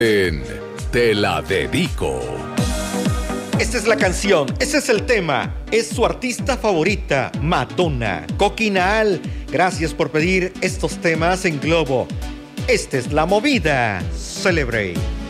En Te la dedico. Esta es la canción, ese es el tema, es su artista favorita, Madonna. Coquinal, gracias por pedir estos temas en Globo. Esta es la movida. Celebrate.